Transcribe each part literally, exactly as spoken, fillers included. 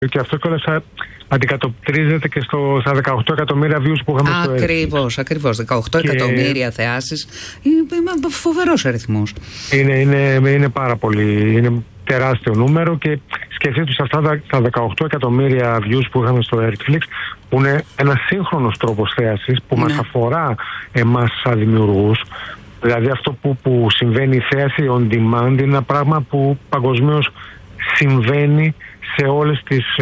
Και αυτό κιόλας αντικατοπτρίζεται και στο, στα δεκαοκτώ εκατομμύρια views που είχαμε στο Netflix. Ακριβώς, ακριβώς. δεκαοκτώ και... εκατομμύρια θεάσεις. Είναι φοβερός αριθμός. Είναι, είναι, είναι πάρα πολύ. Είναι τεράστιο νούμερο και σκεφτείτε σε αυτά τα δεκαοκτώ εκατομμύρια views που είχαμε στο Netflix, που είναι ένα σύγχρονος τρόπος θέασης που ναι. μας αφορά εμάς σαν δημιουργούς. Δηλαδή αυτό που, που συμβαίνει η θέαση on demand είναι ένα πράγμα που παγκοσμίως συμβαίνει σε όλες τις,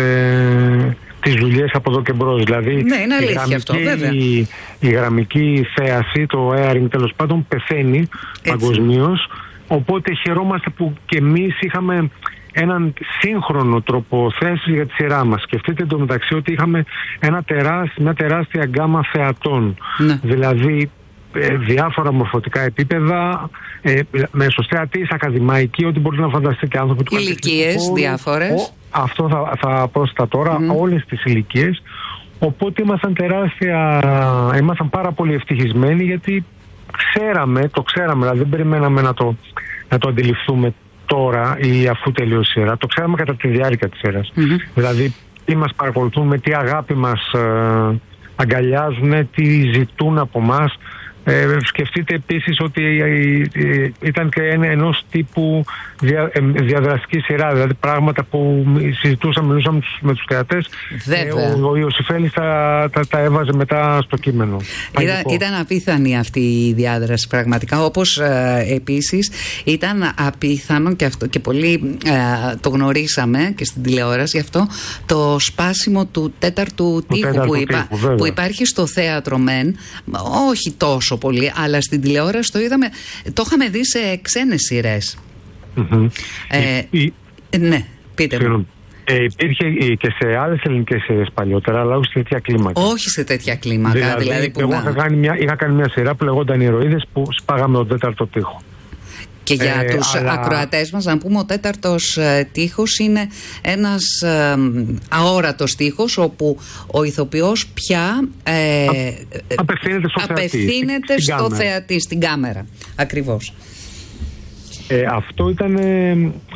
ε, τις δουλειές από εδώ και μπρος. Δηλαδή ναι, είναι αλήθεια η, γραμμική, αυτό, βέβαια. Η, η γραμμική θέαση, το airing τέλος πάντων, πεθαίνει παγκοσμίως. Οπότε χαιρόμαστε που και εμείς είχαμε έναν σύγχρονο τρόπο θέασης για τη σειρά μας. Σκεφτείτε εντωμεταξύ ότι είχαμε ένα τεράστι, μια τεράστια γκάμα θεατών. Ναι. Δηλαδή ε, διάφορα μορφωτικά επίπεδα, ε, μεσοστεατής, ακαδημαϊκοί, ό,τι μπορείτε να φανταστείτε, άνθρωποι του ηλικίες διάφορες. Ο, αυτό θα, θα πρόσθετα τώρα, mm. όλες τις ηλικίες. Οπότε ήμασταν τεράστια, ήμασταν πάρα πολύ ευτυχισμένοι, γιατί ξέραμε, το ξέραμε, δηλαδή δεν περιμέναμε να το, να το αντιληφθούμε τώρα ή αφού τελειώσει η σειρά. Το ξέραμε κατά τη διάρκεια της σειράς. Mm-hmm. Δηλαδή τι μας παρακολουθούν, με τι αγάπη μας ε, αγκαλιάζουν, τι ζητούν από μας. Ε, σκεφτείτε επίσης ότι ε, ε, ήταν και ένα, ενός τύπου δια, ε, διαδραστική σειρά, δηλαδή πράγματα που συζητούσαμε, μιλούσαμε με τους θεατές. Ε, ο, ο Ιωσήφελης τα, τα, τα έβαζε μετά στο κείμενο. Ήταν, ήταν απίθανη αυτή η διάδραση πραγματικά, όπως ε, επίσης ήταν απίθανο και, αυτό, και πολύ ε, το γνωρίσαμε και στην τηλεόραση γι' αυτό, το σπάσιμο του τέταρτου τοίχου, τέταρτο που, είπα, τείχου που υπάρχει στο θέατρο μεν, όχι τόσο πολύ, αλλά στην τηλεόραση το είδαμε, το είχαμε δει σε ξένες σειρές. Mm-hmm. Ε, η, η, ναι, πείτε μου. Ε, υπήρχε και σε άλλες ελληνικές σειρές παλιότερα, αλλά όχι σε τέτοια κλίμακα. Όχι σε τέτοια κλίμακα. Δηλαδή, δηλαδή που εγώ είχα κάνει, μια, είχα κάνει μια σειρά που λεγόταν Ηρωίδες, που σπάγαμε τον τέταρτο τοίχο. Και για ε, τους αλλά... ακροατές μας να πούμε, ο τέταρτος ε, τοίχος είναι ένας ε, αόρατος τοίχος, όπου ο ηθοποιός πια ε, Α, απευθύνεται στο, απευθύνεται θεατή, στο στην θεατή, στην κάμερα. Ακριβώς. Ε, αυτό ήταν, ε,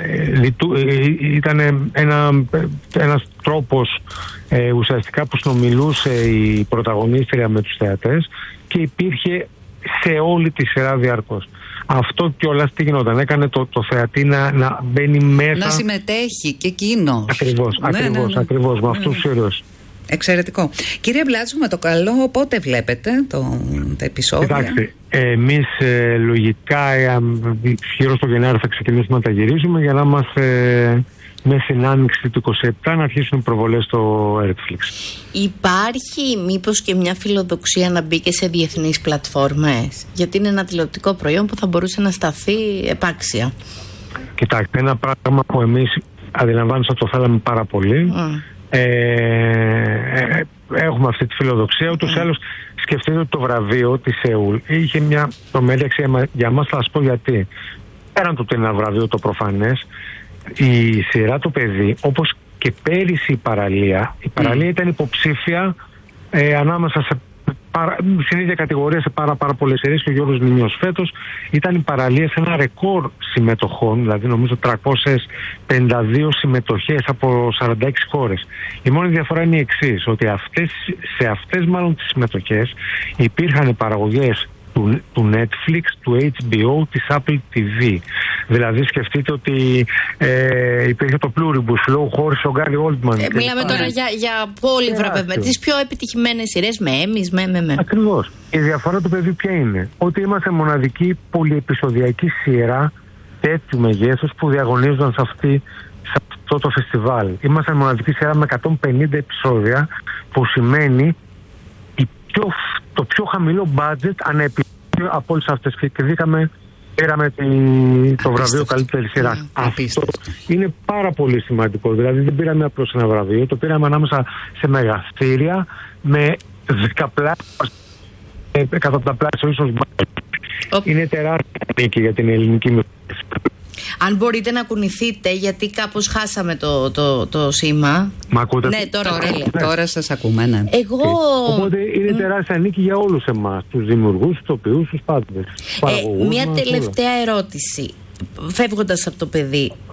ε, ήταν ένα, ένας τρόπος ε, ουσιαστικά που συνομιλούσε η πρωταγωνίστρια με τους θεατές και υπήρχε σε όλη τη σειρά διαρκώς. Αυτό κιόλας τι γινόταν, έκανε το, το θεατή να, να μπαίνει μέσα. Να συμμετέχει και εκείνος. Ακριβώς, ναι, ακριβώς, ναι, ναι. ακριβώς, με αυτούς τους ήρωες. Εξαιρετικό. Κύριε Μπλάτσου, με το καλό, πότε βλέπετε το, τα επεισόδια? Κοιτάξτε, εμείς ε, λογικά ε, γύρω στο Γενάρη θα ξεκινήσουμε να τα γυρίζουμε για να είμαστε ε, μέσα στην άνοιξη του είκοσι επτά να αρχίσουν οι προβολές στο Netflix. Υπάρχει μήπως και μια φιλοδοξία να μπει και σε διεθνείς πλατφόρμες? Γιατί είναι ένα τηλεοπτικό προϊόν που θα μπορούσε να σταθεί επάξια. Κοιτάξτε, ένα πράγμα που εμείς αντιλαμβάνεστε το θέλαμε πάρα πολύ. Mm. Ε, έχουμε αυτή τη φιλοδοξία. Ούτως ή άλλως, σκεφτείτε ότι το βραβείο της Σεούλ είχε μια τρομερή αξία για μας. Θα σας πω γιατί. Πέραν του ότι είναι ένα βραβείο το προφανές, η σειρά Το Παιδί, όπως και πέρυσι η Παραλία, η Παραλία mm. ήταν υποψήφια ε, ανάμεσα σε παρα, στην ίδια κατηγορία σε πάρα, πάρα πολλές σειρές, και ο Γιώργος Νινιός φέτος ήταν η Παραλία σε ένα ρεκόρ συμμετοχών, δηλαδή νομίζω τριακόσιες πενήντα δύο συμμετοχές από σαράντα έξι χώρες. Η μόνη διαφορά είναι η εξής, ότι αυτές, σε αυτές μάλλον τις συμμετοχές υπήρχαν παραγωγές του, του Netflix, του έιτς μπι ο, της Apple τι βι. Δηλαδή σκεφτείτε ότι ε, υπήρχε το Pluribus, λόγω χώρισε ο Γκάρι Όλτμαν. Ε, μιλάμε τώρα ναι. για, για πολύ βραβευμένες, τις πιο επιτυχημένες σειρές με Emmys, με, με, με. Ακριβώς. Η διαφορά του παιδί ποια είναι? Ότι είμαστε μοναδική πολυεπισοδιακή σειρά τέτοιου μεγέθους που διαγωνίζονταν σε, αυτή, σε αυτό το φεστιβάλ. Είμαστε μοναδική σειρά με εκατόν πενήντα επεισόδια, που σημαίνει η πιο, το πιο χαμηλό budget ανεπιτυχία από όλες αυτές. Και δίκαμε, πήραμε τη, το βραβείο καλύτερη σειρά. Αυτό είναι πάρα πολύ σημαντικό. Δηλαδή δεν πήραμε απλώς ένα βραβείο, το πήραμε ανάμεσα σε μεγαθύρια με δεκαπλάσια, εκατονταπλάσια ίσως. Είναι τεράστια νίκη για την ελληνική μυθολογία. Αν μπορείτε να κουνηθείτε, γιατί κάπως χάσαμε το, το, το σήμα. Μ' ακούτε? Ναι, τώρα, τώρα, ναι. τώρα σας ακούμε, ναι. Εγώ... Οπότε είναι τεράστια νίκη για όλους εμάς, τους δημιουργούς, τους τοπιούς, τους πάντες. Ε, μια τελευταία ερώτηση, φεύγοντας από το παιδί.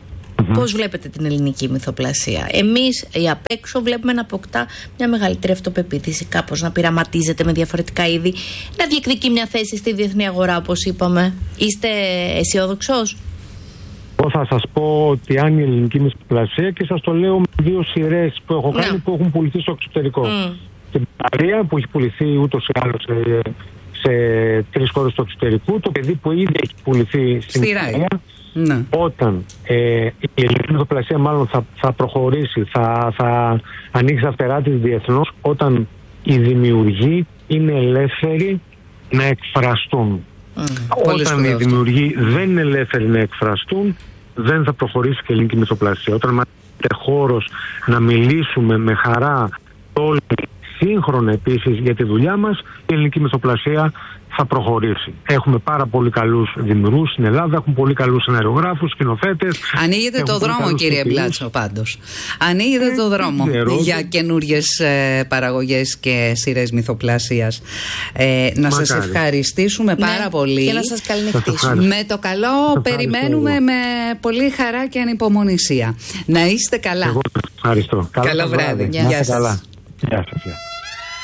Mm-hmm. Πώς βλέπετε την ελληνική μυθοπλασία? Εμείς οι απ' έξω βλέπουμε να αποκτά μια μεγαλύτερη αυτοπεποίθηση, κάπως να πειραματίζεται με διαφορετικά είδη, να διεκδικεί μια θέση στη διεθνή αγορά, όπως είπαμε. Είστε αισιόδοξος? Εγώ θα σας πω ότι αν η ελληνική μυθοπλασία, και σας το λέω με δύο σειρές που έχω κάνει, yeah. που έχουν πουληθεί στο εξωτερικό. Mm. Την Μαρία που έχει πουληθεί ούτως ή άλλως σε, σε τρεις χώρες του εξωτερικού, το παιδί που ήδη έχει πουληθεί στην Ιταλία. Ναι. Όταν ε, η ελληνική μυθοπλασία μάλλον θα, θα προχωρήσει, θα, θα ανοίξει τα φτερά της διεθνώς, όταν οι δημιουργοί είναι ελεύθεροι να εκφραστούν. Mm. Όταν οι δημιουργοί δεν είναι ελεύθεροι να εκφραστούν, δεν θα προχωρήσει και η ελληνική μυθοπλασία. Όταν μας δίνεται χώρος να μιλήσουμε με χαρά, όλοι σύγχρονα επίσης για τη δουλειά μας, η ελληνική μυθοπλασία θα προχωρήσει. Έχουμε πάρα πολύ καλούς δημιουργούς στην Ελλάδα, έχουμε πολύ καλούς σεναριογράφους, σκηνοθέτες. Ανοίγετε το δρόμο, κύριε Μπλάτσο, πάντως. Ανοίγετε ε, το δρόμο για καινούριες ε, παραγωγές και σειρές μυθοπλασίας. Ε, να Μακάρι. σας ευχαριστήσουμε ναι, πάρα πολύ. Και να σας καληνυχτήσουμε. Με το καλό περιμένουμε εγώ. με πολύ χαρά και ανυπομονησία. Να είστε καλά. Εγώ ευχαριστώ. Καλό, Καλό βράδυ. βράδυ. Γεια σας. Γεια σας.